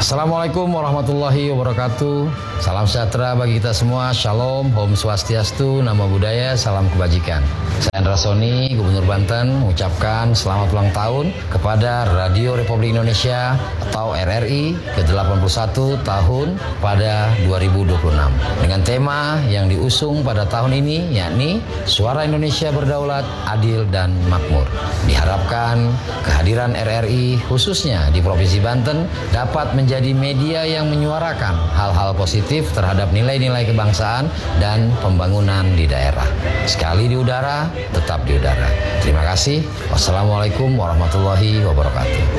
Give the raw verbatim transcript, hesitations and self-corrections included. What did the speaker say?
Assalamualaikum warahmatullahi wabarakatuh. Salam sejahtera bagi kita semua. Shalom, Om Swastiastu, Namo Buddhaya, salam kebajikan. Saya Andra Soni, Gubernur Banten, mengucapkan selamat ulang tahun kepada Radio Republik Indonesia atau R R I ke delapan puluh satu tahun pada dua ribu dua puluh enam. Dengan tema yang diusung pada tahun ini yakni Suara Indonesia Berdaulat, Adil dan Makmur. Diharapkan kehadiran R R I khususnya di Provinsi Banten dapat menjadi menjadi media yang menyuarakan hal-hal positif terhadap nilai-nilai kebangsaan dan pembangunan di daerah. Sekali di udara, tetap di udara. Terima kasih. Wassalamualaikum warahmatullahi wabarakatuh.